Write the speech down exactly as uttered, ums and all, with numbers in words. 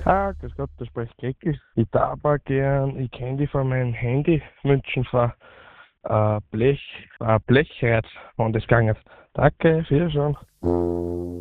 Ah, grüß Gott, da spricht Klecki. Ich darf aber gern, ich kenne die von meinem Handy wünschen von äh, Blech, äh, Blechreiz, wenn das gegangen ist. Danke, Wiederschauen.